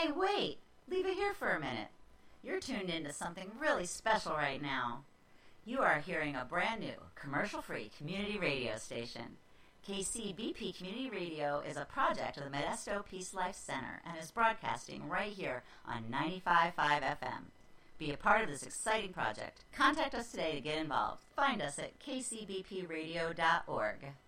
Hey, wait! Leave it here for a minute. You're tuned into something really special right now. You are hearing a brand new, commercial-free community radio station. KCBP Community Radio is a project of the Modesto Peace Life Center and is broadcasting right here on 95.5 FM. Be a part of this exciting project. Contact us today to get involved. Find us at kcbpradio.org.